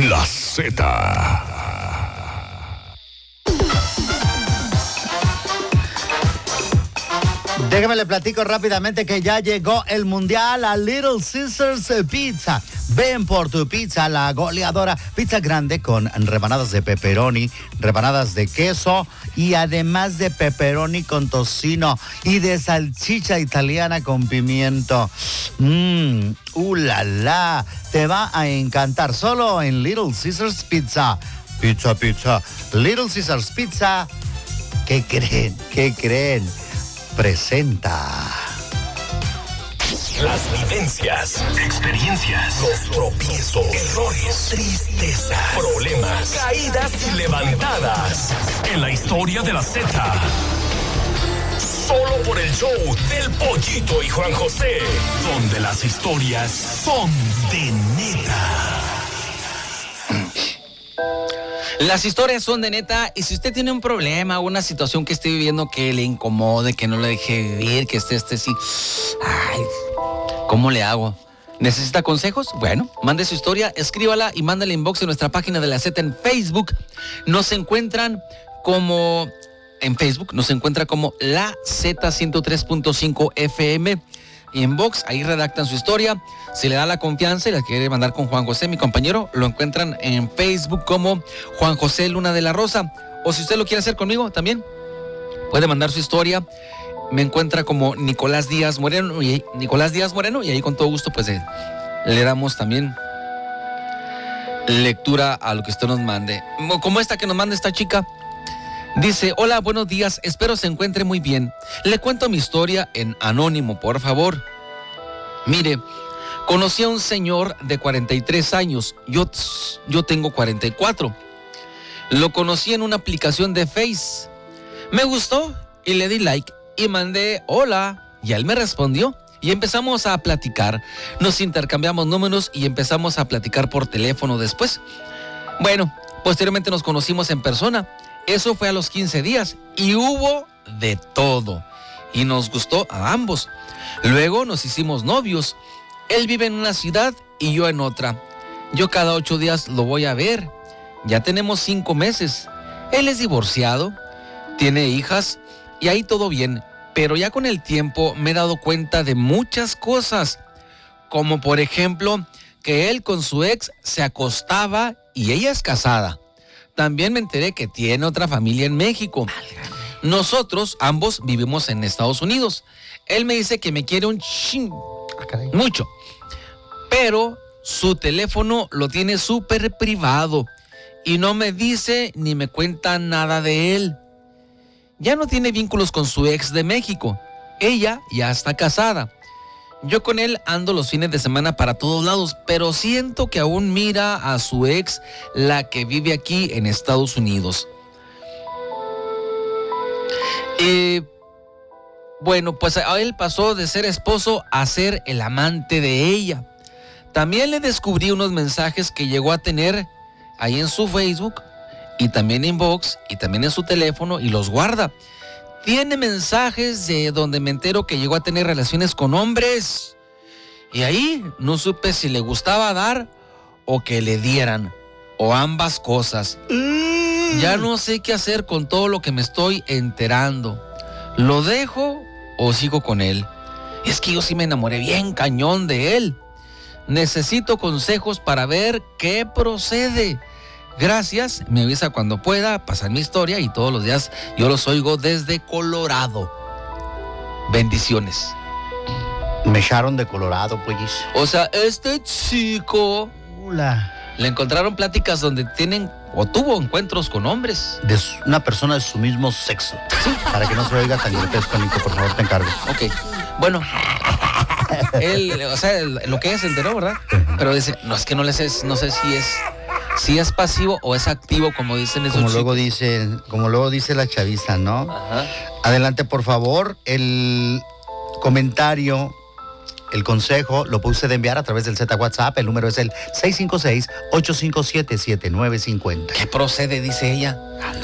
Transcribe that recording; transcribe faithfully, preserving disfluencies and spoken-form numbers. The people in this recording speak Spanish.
La Z. Déjame le platico rápidamente que ya llegó el mundial a Little Caesars Pizza. Ven por tu pizza, la goleadora. Pizza grande con rebanadas de pepperoni, rebanadas de queso y además de pepperoni con tocino y de salchicha italiana con pimiento. Mmm, uh, la, la. Te va a encantar solo en Little Caesars Pizza. Pizza, pizza. Little Caesars Pizza. ¿Qué creen? ¿Qué creen? Presenta. Las vivencias, experiencias, los tropiezos, errores, tristeza, problemas, caídas y levantadas. En la historia de la Z. Solo por el show del Pollito y Juan José, donde las historias son de neta. Las historias son de neta, y si usted tiene un problema o una situación que esté viviendo que le incomode, que no le deje vivir, que esté, esté así, ay, ¿cómo le hago? ¿Necesita consejos? Bueno, mande su historia, escríbala y mándale inbox en nuestra página de la Z en Facebook. Nos encuentran como, en Facebook, nos encuentra como la Z ciento tres punto cinco F M. Inbox, ahí redactan su historia. Si le da la confianza y la quiere mandar con Juan José, mi compañero, lo encuentran en Facebook como Juan José Luna de la Rosa. O si usted lo quiere hacer conmigo también, puede mandar su historia. Me encuentra como Nicolás Díaz Moreno y Nicolás Díaz Moreno y ahí con todo gusto pues eh, le damos también lectura a lo que usted nos mande. Como esta que nos manda esta chica. Dice, hola, buenos días, espero se encuentre muy bien. Le cuento mi historia en anónimo, por favor. Mire, conocí a un señor de cuarenta y tres años, yo, yo tengo cuarenta y cuatro. Lo conocí en una aplicación de Face. Me gustó y le di like y mandé hola y él me respondió. Y empezamos a platicar, nos intercambiamos números y empezamos a platicar por teléfono después. Bueno, posteriormente nos conocimos en persona. Eso fue a los quince días y hubo de todo. Y nos gustó a ambos. Luego nos hicimos novios. Él vive en una ciudad y yo en otra. Yo cada ocho días lo voy a ver. Ya tenemos cinco meses. Él es divorciado, tiene hijas y ahí todo bien. Pero ya con el tiempo me he dado cuenta de muchas cosas. Como por ejemplo, que él con su ex se acostaba y ella es casada. También me enteré que tiene otra familia en México. Nosotros ambos vivimos en Estados Unidos. Él me dice que me quiere un ching, mucho. Pero su teléfono lo tiene súper privado y no me dice ni me cuenta nada de él. Ya no tiene vínculos con su ex de México. Ella ya está casada. Yo con él ando los fines de semana para todos lados, pero siento que aún mira a su ex, la que vive aquí en Estados Unidos. Eh, bueno, pues a él pasó de ser esposo a ser el amante de ella. También le descubrí unos mensajes que llegó a tener ahí en su Facebook y también en inbox y también en su teléfono y los guarda. Tiene mensajes de donde me entero que llegó a tener relaciones con hombres. Y ahí no supe si le gustaba dar o que le dieran. O ambas cosas. Mm. Ya no sé qué hacer con todo lo que me estoy enterando. ¿Lo dejo o sigo con él? Es que yo sí me enamoré bien cañón de él. Necesito consejos para ver qué procede. Gracias, me avisa cuando pueda pasar mi historia y todos los días yo los oigo desde Colorado. Bendiciones. Me echaron de Colorado, pues. O sea, este chico Hola. Le encontraron pláticas donde tienen o tuvo encuentros con hombres. De su, una persona de su mismo sexo. Sí. Para que no se lo oiga tan grotesco, Nico, por favor, te encargo. Ok, bueno. Él, o sea, lo que es se enteró, ¿verdad? Pero dice, no, es que no, les es, no sé si es... si es pasivo o es activo, como dicen esos como chicos. Luego dice, como luego dice la chaviza, ¿no? Ajá. Adelante, por favor, el comentario, el consejo, lo puede usted enviar a través del Z WhatsApp. El número es el seis cinco seis, ocho cinco siete, siete nueve cinco cero. ¿Qué procede? Dice ella.